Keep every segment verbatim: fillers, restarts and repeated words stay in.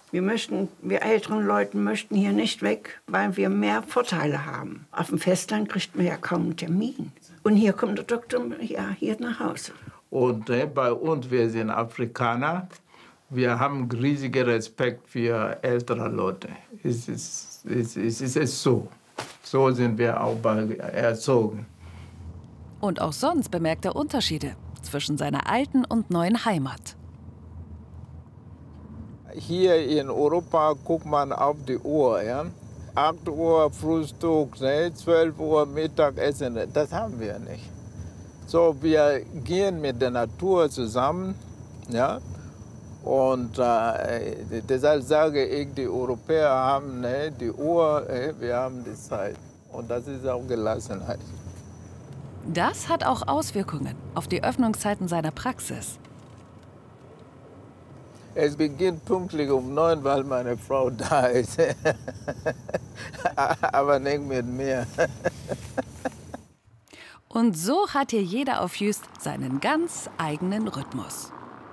Wir möchten, wir älteren Leute möchten hier nicht weg, weil wir mehr Vorteile haben. Auf dem Festland kriegt man ja kaum einen Termin. Und hier kommt der Doktor ja, hier nach Hause. Und äh, bei uns, wir sind Afrikaner, wir haben riesigen Respekt für ältere Leute. Es ist, es ist, es ist so. So sind wir auch erzogen. Und auch sonst bemerkt er Unterschiede zwischen seiner alten und neuen Heimat. Hier in Europa guckt man auf die Uhr. Ja? acht Uhr Frühstück, ne? zwölf Uhr Mittagessen, das haben wir nicht. So, wir gehen mit der Natur zusammen. Ja? Und äh, deshalb sage ich, die Europäer haben ne, die Uhr, äh, wir haben die Zeit. Und das ist auch Gelassenheit. Das hat auch Auswirkungen auf die Öffnungszeiten seiner Praxis. Es beginnt pünktlich um neun, weil meine Frau da ist. Aber nicht mit mir. Und so hat hier jeder auf Jüst seinen ganz eigenen Rhythmus.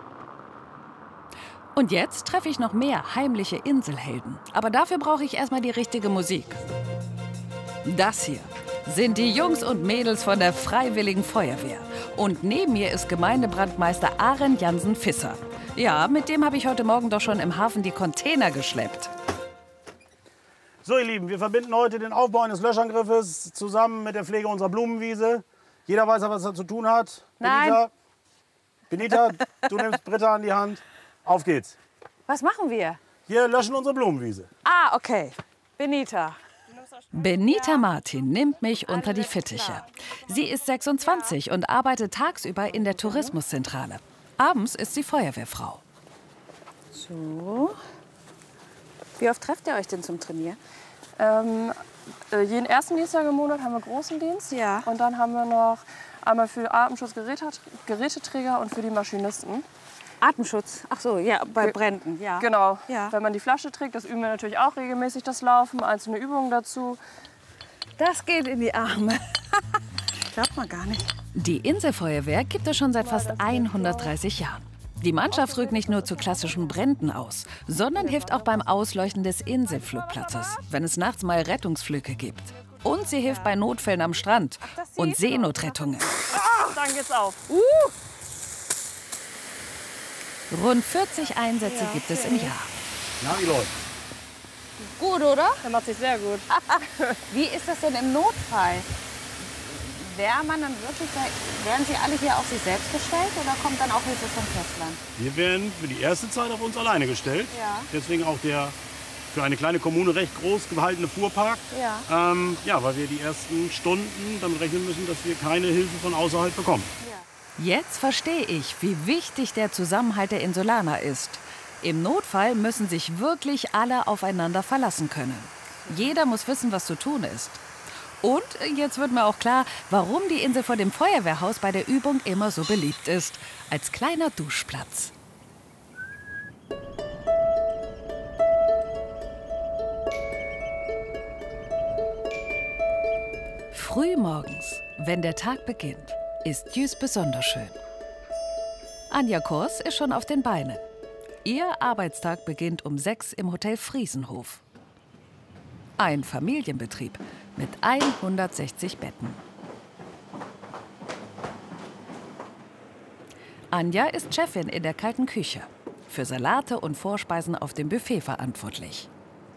Und jetzt treffe ich noch mehr heimliche Inselhelden. Aber dafür brauche ich erstmal die richtige Musik. Das hier sind die Jungs und Mädels von der Freiwilligen Feuerwehr. Und neben mir ist Gemeindebrandmeister Arend Jansen-Visser. Ja, mit dem habe ich heute Morgen doch schon im Hafen die Container geschleppt. So, ihr Lieben, wir verbinden heute den Aufbau eines Löschangriffes zusammen mit der Pflege unserer Blumenwiese. Jeder weiß, was er zu tun hat. Nein. Benita, Benita, du nimmst Britta an die Hand. Auf geht's. Was machen wir? Wir löschen unsere Blumenwiese. Ah, okay. Benita. Benita Martin nimmt mich unter die Fittiche. Sie ist sechsundzwanzig und arbeitet tagsüber in der Tourismuszentrale. Abends ist sie Feuerwehrfrau. So. Wie oft trefft ihr euch denn zum Trainieren? Ähm, äh, jeden ersten Dienstag im Monat haben wir großen Dienst. Ja. Und dann haben wir noch einmal für Atemschutzgeräteträger und für die Maschinisten. Atemschutz? Ach so, ja, bei Ge Bränden, ja. Genau. Ja. Wenn man die Flasche trägt, das üben wir natürlich auch regelmäßig, das Laufen, einzelne Übungen dazu. Das geht in die Arme. Glaubt man gar nicht. Die Inselfeuerwehr gibt es schon seit fast hundertdreißig Jahren. Die Mannschaft rückt nicht nur zu klassischen Bränden aus, sondern hilft auch beim Ausleuchten des Inselflugplatzes, wenn es nachts mal Rettungsflüge gibt. Und sie hilft bei Notfällen am Strand und Seenotrettungen. Ah, dann geht's auf. Uh. Rund vierzig Einsätze gibt es im Jahr. Na, wie läuft? Gut, oder? Der macht sich sehr gut. Wie ist das denn im Notfall? Wäre man dann wirklich, werden Sie alle hier auf sich selbst gestellt oder kommt dann auch Hilfe vom Festland? Wir werden für die erste Zeit auf uns alleine gestellt. Ja. Deswegen auch der für eine kleine Kommune recht groß gehaltene Fuhrpark. Ja. Ähm, ja, weil wir die ersten Stunden damit rechnen müssen, dass wir keine Hilfe von außerhalb bekommen. Ja. Jetzt verstehe ich, wie wichtig der Zusammenhalt der Insulaner ist. Im Notfall müssen sich wirklich alle aufeinander verlassen können. Jeder muss wissen, was zu tun ist. Und jetzt wird mir auch klar, warum die Insel vor dem Feuerwehrhaus bei der Übung immer so beliebt ist. Als kleiner Duschplatz. Frühmorgens, wenn der Tag beginnt, ist Jüst besonders schön. Anja Kors ist schon auf den Beinen. Ihr Arbeitstag beginnt um sechs im Hotel Friesenhof. Ein Familienbetrieb mit hundertsechzig Betten. Anja ist Chefin in der kalten Küche. Für Salate und Vorspeisen auf dem Buffet verantwortlich.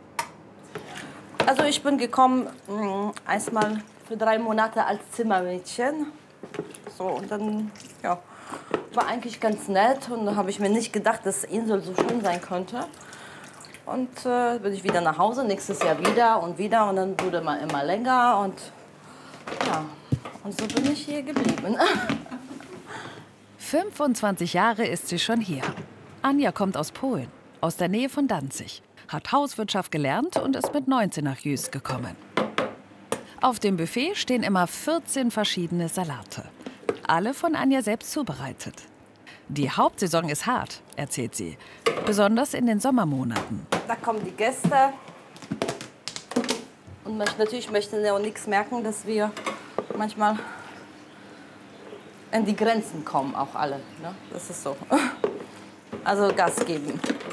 Also ich bin gekommen mh, erstmal für drei Monate als Zimmermädchen. So, und dann ja, war eigentlich ganz nett. Und da habe ich mir nicht gedacht, dass Insel so schön sein könnte. Und äh, bin ich wieder nach Hause, nächstes Jahr wieder und wieder. Und dann wurde man immer länger. Und ja, und so bin ich hier geblieben. fünfundzwanzig Jahre ist sie schon hier. Anja kommt aus Polen, aus der Nähe von Danzig, hat Hauswirtschaft gelernt und ist mit neunzehn nach Jüst gekommen. Auf dem Buffet stehen immer vierzehn verschiedene Salate. Alle von Anja selbst zubereitet. Die Hauptsaison ist hart, erzählt sie. Besonders in den Sommermonaten. Da kommen die Gäste. Und möcht, natürlich möchten sie auch nichts merken, dass wir manchmal an die Grenzen kommen, auch alle. Ne? Das ist so. Also Gas geben.